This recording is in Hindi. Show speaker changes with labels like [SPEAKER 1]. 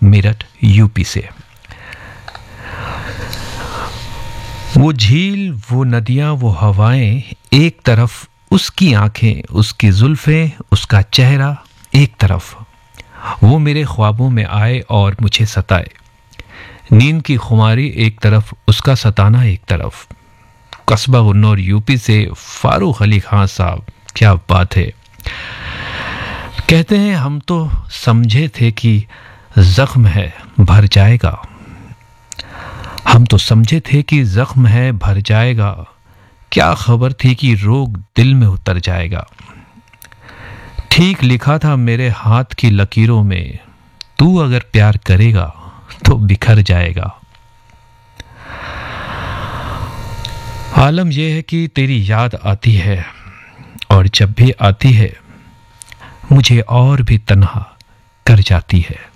[SPEAKER 1] मेरठ यूपी से। वो झील, वो नदियां, वो हवाएं, एक तरफ उसकी आंखें, उसकी जुल्फें, उसका चेहरा एक तरफ। वो मेरे ख्वाबों में आए और मुझे सताए। नींद की खुमारी एक तरफ, उसका सताना एक तरफ। कस्बा गुन्नौर यूपी से फारूक अली खान साहब, क्या बात है। कहते हैं हम तो समझे थे कि जख्म है भर जाएगा, हम तो समझे थे कि जख्म है भर जाएगा, क्या खबर थी कि रोग दिल में उतर जाएगा। ठीक लिखा था मेरे हाथ की लकीरों में, तू अगर प्यार करेगा तो बिखर जाएगा। आलम यह है कि तेरी याद आती है, और जब भी आती है मुझे और भी तन्हा कर जाती है।